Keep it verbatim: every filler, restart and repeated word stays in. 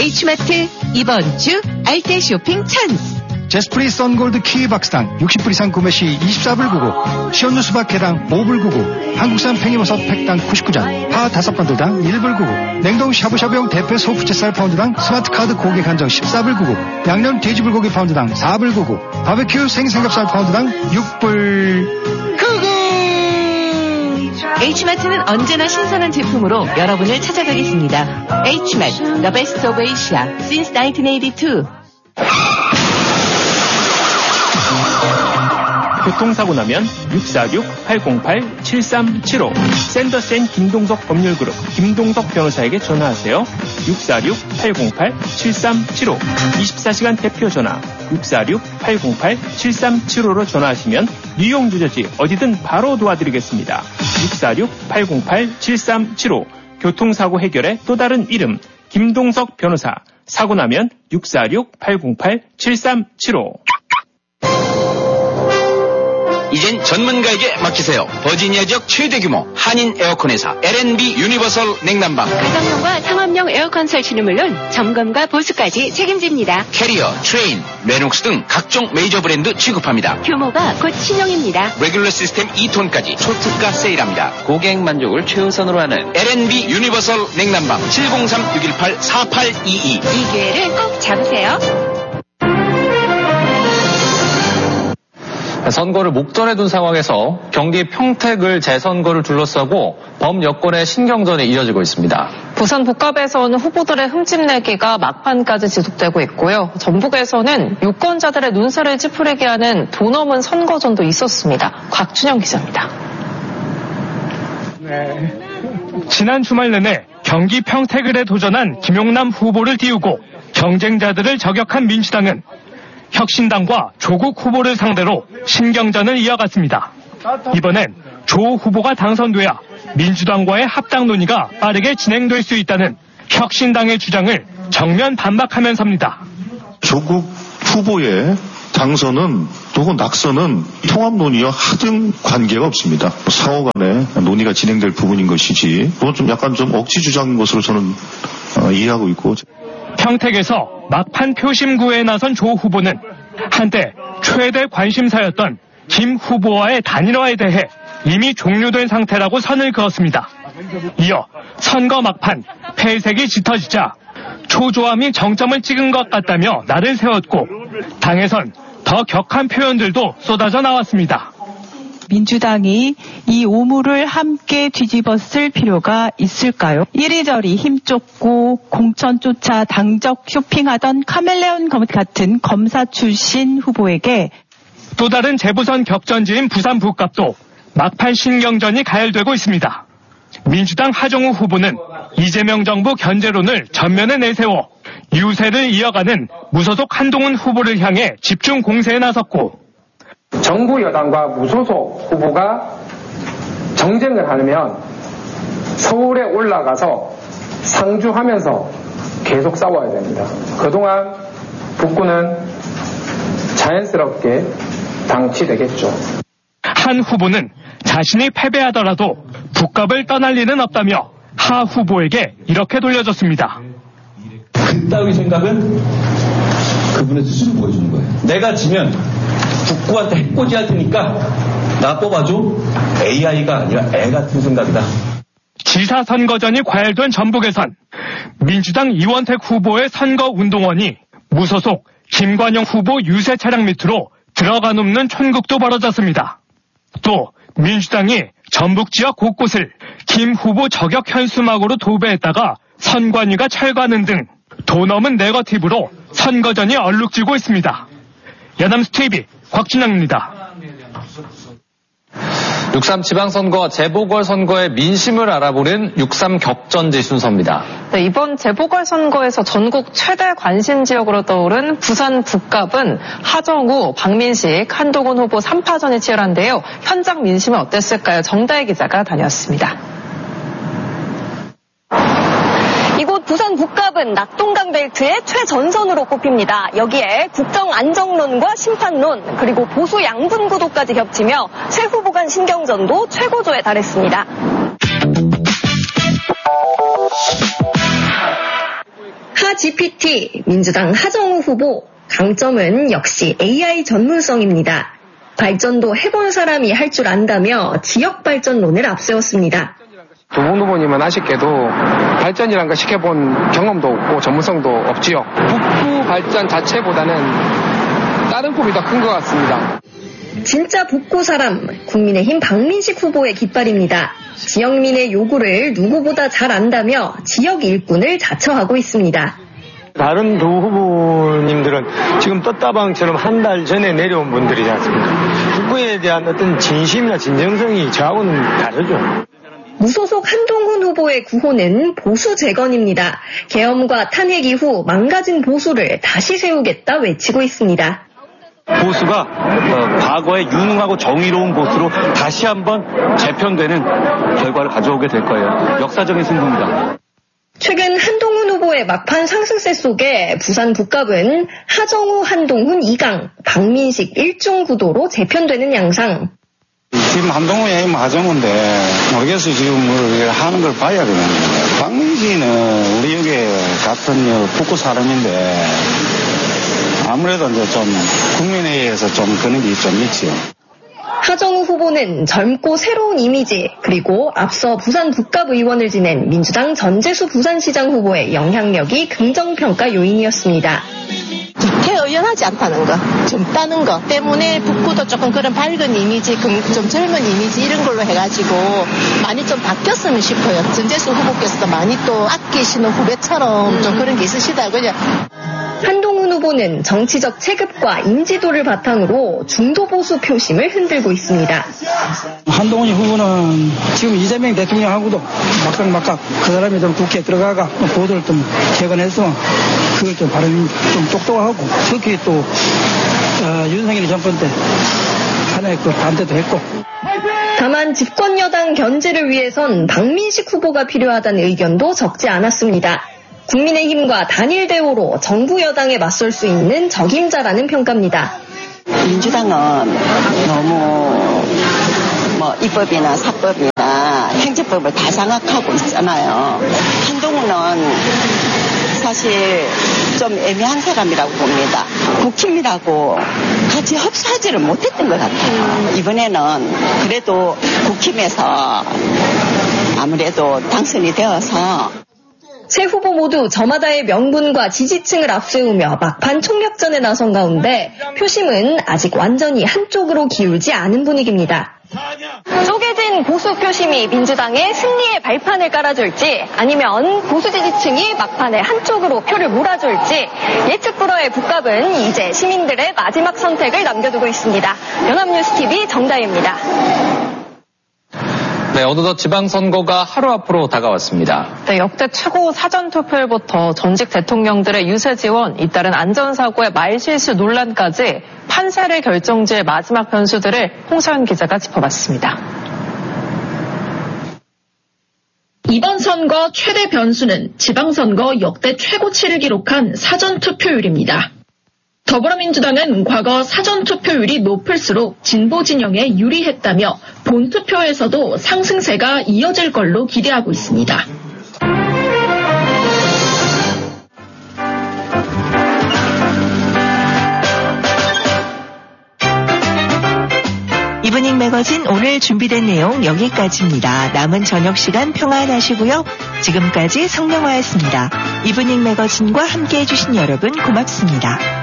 H마트 이번 주 알뜰 쇼핑 찬스. 제스프리 선골드 키위 박스당 육십 불 이상 구매 시 이십사 불 구십구, 시원누 수박 개당 오 불 구십구, 한국산 팽이버섯 팩당 구십구 잔, 파 다섯 번들당 일 불 구십구, 냉동 샤브샤브용 대패 소프트살 파운드당 스마트카드 고객 한정 십사 불 구십구, 양념 돼지불고기 파운드당 사 불 구십구, 바베큐 생삼겹살 파운드당 육 불 구십구. H마트는 언제나 신선한 제품으로 여러분을 찾아가겠습니다. H마트, The Best of Asia, since 나인틴 에이티투. 교통사고 나면 육사육 팔공팔 칠삼칠오 샌더센 김동석 법률그룹 김동석 변호사에게 전화하세요. 육사육 팔공팔 칠삼칠오 이십사 시간 대표 전화 육사육 팔공팔 칠삼칠오로 전화하시면 뉴욕 뉴저지 어디든 바로 도와드리겠습니다. 육사육 팔공팔 칠삼칠오 교통사고 해결의 또 다른 이름 김동석 변호사. 사고 나면 육사육 팔공팔 칠삼칠오. 이젠 전문가에게 맡기세요. 버지니아 지역 최대 규모 한인 에어컨 회사 엘앤비 유니버설 냉난방. 가정용과 상업용 에어컨 설치는 물론 점검과 보수까지 책임집니다. 캐리어, 트레인, 레녹스 등 각종 메이저 브랜드 취급합니다. 규모가 곧 신용입니다. 레귤러 시스템 이 톤까지 초특가 세일합니다. 고객 만족을 최우선으로 하는 엘앤비 유니버설 냉난방 칠공삼 육일팔 사팔이이. 이 기회를 꼭 잡으세요. 선거를 목전에 둔 상황에서 경기 평택을 재선거를 둘러싸고 범여권의 신경전이 이어지고 있습니다. 부산 북갑에서는 후보들의 흠집내기가 막판까지 지속되고 있고요. 전북에서는 유권자들의 눈살을 찌푸리게 하는 도 넘은 선거전도 있었습니다. 곽준영 기자입니다. 네. 지난 주말 내내 경기 평택을에 도전한 김용남 후보를 띄우고 경쟁자들을 저격한 민주당은 혁신당과 조국 후보를 상대로 신경전을 이어갔습니다. 이번엔 조 후보가 당선돼야 민주당과의 합당 논의가 빠르게 진행될 수 있다는 혁신당의 주장을 정면 반박하면서입니다. 조국 후보의 당선은 또는 낙선은 통합 논의와 하등 관계가 없습니다. 상호 간에 논의가 진행될 부분인 것이지 그건 좀 약간 좀 억지 주장인 것으로 저는 어, 이해하고 있고. 평택에서 막판 표심구에 나선 조 후보는 한때 최대 관심사였던 김 후보와의 단일화에 대해 이미 종료된 상태라고 선을 그었습니다. 이어 선거 막판 패색이 짙어지자 초조함이 정점을 찍은 것 같다며 날을 세웠고 당에선 더 격한 표현들도 쏟아져 나왔습니다. 민주당이 이 오물을 함께 뒤집었을 필요가 있을까요? 이리저리 힘쫓고 공천 쫓아 당적 쇼핑하던 카멜레온 같은 검사 출신 후보에게 또 다른 재보선 격전지인 부산 북갑도 막판 신경전이 가열되고 있습니다. 민주당 하정우 후보는 이재명 정부 견제론을 전면에 내세워 유세를 이어가는 무소속 한동훈 후보를 향해 집중 공세에 나섰고 정부 여당과 무소속 후보가 정쟁을 하려면 서울에 올라가서 상주하면서 계속 싸워야 됩니다. 그동안 북구는 자연스럽게 방치되겠죠. 한 후보는 자신이 패배하더라도 북갑을 떠날 리는 없다며 하 후보에게 이렇게 돌려줬습니다. 그따위 생각은 그분의 스스로 보여주는 거예요. 내가 지면 북구한테 해코지 할 테니까 나 뽑아줘. 에이아이가 아니라 애 같은 생각이다. 지사 선거전이 과열된 전북에선 민주당 이원택 후보의 선거운동원이 무소속 김관영 후보 유세 차량 밑으로 들어가 눕는 촌극도 벌어졌습니다. 또 민주당이 전북 지역 곳곳을 김 후보 저격 현수막으로 도배했다가 선관위가 철거하는 등 도 넘은 네거티브로 선거전이 얼룩지고 있습니다. 연암스 티비 곽준영입니다. 육삼 지방선거 재보궐선거의 민심을 알아보는 육삼 격전지 순서입니다. 네, 이번 재보궐선거에서 전국 최대 관심 지역으로 떠오른 부산 북갑은 하정우, 박민식, 한동훈 후보 삼 파전이 치열한데요. 현장 민심은 어땠을까요? 정다혜 기자가 다녀왔습니다. 이곳 부산 북갑은 낙동강 벨트의 최전선으로 꼽힙니다. 여기에 국정안정론과 심판론 그리고 보수 양분 구도까지 겹치며 최 후보 간 신경전도 최고조에 달했습니다. 하 차 지피티, 민주당 하정우 후보, 강점은 역시 에이아이 전문성입니다. 발전도 해본 사람이 할 줄 안다며 지역 발전론을 앞세웠습니다. 두 분 후보님은 아쉽게도 발전이란 걸 시켜본 경험도 없고 전문성도 없지요. 북부 발전 자체보다는 다른 꿈이 더 큰 것 같습니다. 진짜 북구 사람, 국민의힘 박민식 후보의 깃발입니다. 지역민의 요구를 누구보다 잘 안다며 지역 일꾼을 자처하고 있습니다. 다른 두 후보님들은 지금 떴다방처럼 한 달 전에 내려온 분들이지 않습니까? 북구에 대한 어떤 진심이나 진정성이 저하고는 다르죠. 무소속 한동훈 후보의 구호는 보수 재건입니다. 계엄과 탄핵 이후 망가진 보수를 다시 세우겠다 외치고 있습니다. 보수가 어, 과거의 유능하고 정의로운 보수로 다시 한번 재편되는 결과를 가져오게 될 거예요. 역사적인 승부입니다. 최근 한동훈 후보의 막판 상승세 속에 부산 북갑은 하정우, 한동훈 이 강, 박민식 일 중 구도로 재편되는 양상. 지금 한동훈이 하정우인데 모르겠어요. 지금 뭐 하는 걸 봐야 되는 거예요. 박민식은 우리 여기 같은 북구 사람인데 아무래도 이제 좀 국민회의에서 좀 그런 게 좀 있지요. 하정우 후보는 젊고 새로운 이미지, 그리고 앞서 부산 북갑 의원을 지낸 민주당 전재수 부산시장 후보의 영향력이 긍정평가 요인이었습니다. 개의연하지 않다는 거, 젊다는 거 때문에 북구도 조금 그런 밝은 이미지, 좀 젊은 이미지 이런 걸로 해가지고 많이 좀 바뀌었으면 싶어요. 전재수 후보께서도 많이 또 아끼시는 후배처럼 좀 그런 게 있으시다고요. 한동훈 후보는 정치적 체급과 인지도를 바탕으로 중도보수 표심을 흔들고 있습니다. 한동훈 후보는 지금 이재명 대통령하고도 막강막강 그 사람이 좀 국회에 들어가가 보도를 좀 개건해서 그걸 좀 발음이 좀 똑똑하고 특히 또 어, 윤석열 정권 때 하나의 그 반대도 했고. 다만 집권 여당 견제를 위해선 박민식 후보가 필요하다는 의견도 적지 않았습니다. 국민의힘과 단일 대우로 정부 여당에 맞설 수 있는 적임자라는 평가입니다. 민주당은 너무 뭐 입법이나 사법이나 행정법을 다 장악하고 있잖아요. 한동훈은 사실 좀 애매한 사람이라고 봅니다. 국힘이라고 같이 흡수하지를 못했던 것 같아요. 이번에는 그래도 국힘에서 아무래도 당선이 되어서 세 후보 모두 저마다의 명분과 지지층을 앞세우며 막판 총력전에 나선 가운데 표심은 아직 완전히 한쪽으로 기울지 않은 분위기입니다. 쪼개진 보수 표심이 민주당의 승리의 발판을 깔아줄지 아니면 보수 지지층이 막판에 한쪽으로 표를 몰아줄지 예측 불허의 북갑은 이제 시민들의 마지막 선택을 남겨두고 있습니다. 연합뉴스티비 정다희입니다. 네, 어느덧 지방선거가 하루 앞으로 다가왔습니다. 네, 역대 최고 사전투표일부터 전직 대통령들의 유세 지원, 잇따른 안전사고의 말실수 논란까지 판세를 결정지을 마지막 변수들을 홍서연 기자가 짚어봤습니다. 이번 선거 최대 변수는 지방선거 역대 최고치를 기록한 사전투표율입니다. 더불어민주당은 과거 사전투표율이 높을수록 진보 진영에 유리했다며 본투표에서도 상승세가 이어질 걸로 기대하고 있습니다. 이브닝 매거진 오늘 준비된 내용 여기까지입니다. 남은 저녁 시간 평안하시고요. 지금까지 성명화였습니다. 이브닝 매거진과 함께해 주신 여러분 고맙습니다.